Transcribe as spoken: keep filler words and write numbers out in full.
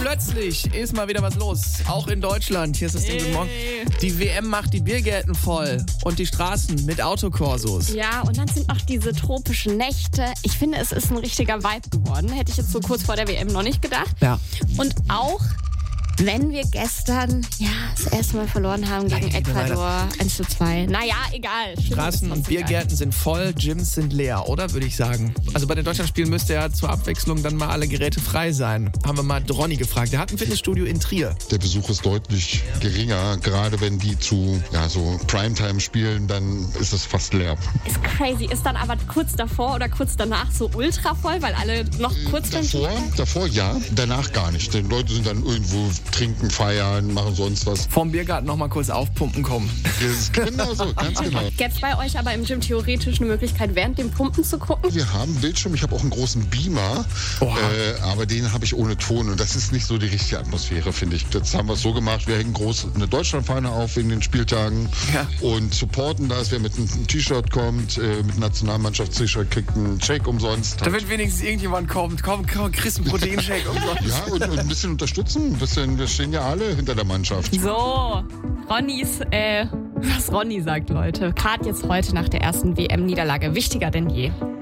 Plötzlich ist mal wieder was los, auch in Deutschland. Hier ist das Ding, guten Morgen. Die W M macht die Biergärten voll und die Straßen mit Autokorsos. Ja, und dann sind noch diese tropischen Nächte. Ich finde, es ist ein richtiger Vibe geworden. Hätte ich jetzt so kurz vor der W M noch nicht gedacht. Ja. Und auch, wenn wir gestern ja das erste Mal verloren haben gegen Nein, Ecuador eins zu zwei. Naja, egal. Stimmt, Straßen und Biergärten sind voll, Gyms sind leer, oder? Würde ich sagen. Also bei den Deutschlandspielen müsste ja zur Abwechslung dann mal alle Geräte frei sein. Haben wir mal Ronny gefragt. Der hat ein Fitnessstudio in Trier. Der Besuch ist deutlich geringer. Gerade wenn die zu ja, so Primetime spielen, dann ist es fast leer. Ist crazy. Ist dann aber kurz davor oder kurz danach so ultra voll, weil alle noch kurz Davor, davor ja, danach gar nicht. Die Leute sind dann irgendwo trinken, feiern, machen sonst was. Vom Biergarten noch mal kurz aufpumpen kommen. Das ist genau so, ganz genau. Gäbe es bei euch aber im Gym theoretisch eine Möglichkeit, während dem Pumpen zu gucken? Wir haben einen Bildschirm, ich habe auch einen großen Beamer, äh, aber den habe ich ohne Ton und das ist nicht so die richtige Atmosphäre, finde ich. Jetzt haben wir es so gemacht, wir hängen groß eine Deutschlandfahne auf in den Spieltagen ja. und supporten das. Wer mit einem T-Shirt kommt, äh, mit Nationalmannschafts-T-Shirt, kriegt einen Shake umsonst. Damit wenigstens irgendjemand kommt, komm, komm, kriegst einen Proteinshake umsonst. Ja, und, und ein bisschen unterstützen, ein bisschen. Wir stehen ja alle hinter der Mannschaft. So, Ronnys, äh, was Ronny sagt, Leute. Gerade jetzt heute nach der ersten W M-Niederlage wichtiger denn je.